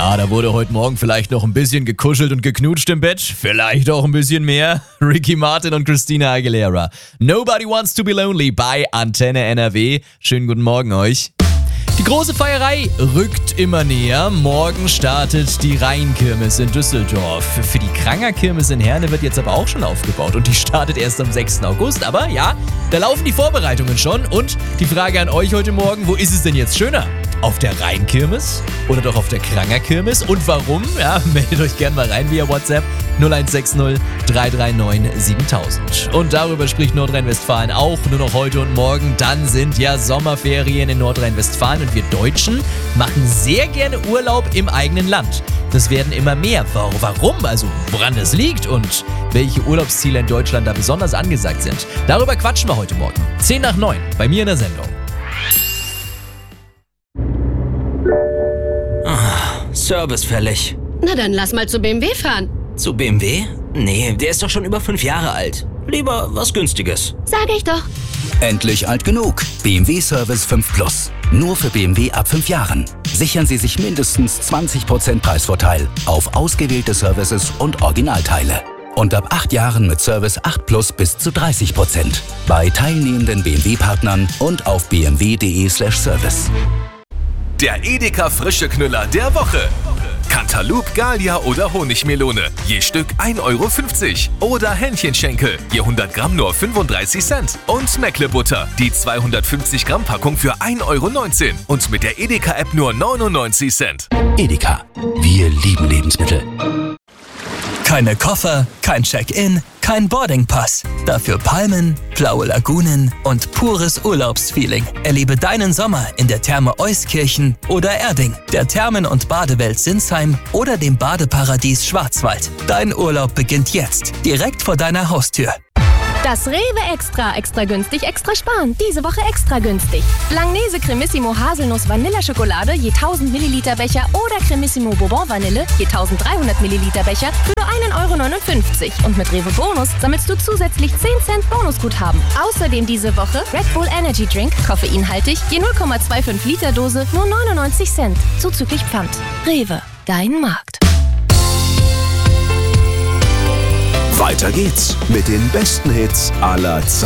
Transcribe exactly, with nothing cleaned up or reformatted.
Ja, da wurde heute Morgen vielleicht noch ein bisschen gekuschelt und geknutscht im Bett. Vielleicht auch ein bisschen mehr. Ricky Martin und Christina Aguilera. Nobody Wants to Be Lonely bei Antenne N R W. Schönen guten Morgen euch. Die große Feierei rückt immer näher. Morgen startet die Rheinkirmes in Düsseldorf. Für die Krangerkirmes in Herne wird jetzt aber auch schon aufgebaut und die startet erst am sechsten August. Aber ja, da laufen die Vorbereitungen schon. Und die Frage an euch heute Morgen, wo ist es denn jetzt schöner? Auf der Rheinkirmes oder doch auf der Krangerkirmes? Und warum? Ja, meldet euch gerne mal rein via WhatsApp null eins sechs null drei drei neun siebentausend. Und darüber spricht Nordrhein-Westfalen auch nur noch heute und morgen. Dann sind ja Sommerferien in Nordrhein-Westfalen und wir Deutschen machen sehr gerne Urlaub im eigenen Land. Das werden immer mehr. Warum? Also woran das liegt und welche Urlaubsziele in Deutschland da besonders angesagt sind. Darüber quatschen wir heute Morgen. zehn nach neun bei mir in der Sendung. Service fällig. Na dann lass mal zu B M W fahren. Zu B M W? Nee, der ist doch schon über fünf Jahre alt. Lieber was Günstiges. Sag ich doch. Endlich alt genug. B M W Service fünf Plus. Nur für B M W ab fünf Jahren. Sichern Sie sich mindestens zwanzig Prozent Preisvorteil auf ausgewählte Services und Originalteile. Und ab acht Jahren mit Service acht Plus bis zu dreißig Prozent. Bei teilnehmenden B M W-Partnern und auf b m w punkt d e slash service. Der Edeka Frische Knüller der Woche. Cantaloupe, Gallia oder Honigmelone. Je Stück ein Euro fünfzig. Oder Hähnchenschenkel. Je hundert Gramm nur fünfunddreißig Cent. Und Meckle-Butter. Die zweihundertfünfzig Gramm Packung für ein Euro neunzehn. Und mit der Edeka-App nur neunundneunzig Cent. Edeka. Wir lieben Lebensmittel. Keine Koffer, kein Check-in, kein Boardingpass. Dafür Palmen, blaue Lagunen und pures Urlaubsfeeling. Erlebe deinen Sommer in der Therme Euskirchen oder Erding, der Thermen- und Badewelt Sinsheim oder dem Badeparadies Schwarzwald. Dein Urlaub beginnt jetzt, direkt vor deiner Haustür. Das Rewe Extra, extra günstig, extra sparen. Diese Woche extra günstig. Langnese Cremissimo Haselnuss Vanilleschokolade je tausend Milliliter Becher oder Cremissimo Bourbon Vanille je dreizehnhundert Milliliter Becher für nur ein Euro neunundfünfzig. Und mit Rewe Bonus sammelst du zusätzlich zehn Cent Bonusguthaben. Außerdem diese Woche Red Bull Energy Drink, koffeinhaltig, je null Komma fünfundzwanzig Liter Dose, nur neunundneunzig Cent. Zuzüglich Pfand. Rewe, dein Markt. Weiter geht's mit den besten Hits aller Zeiten.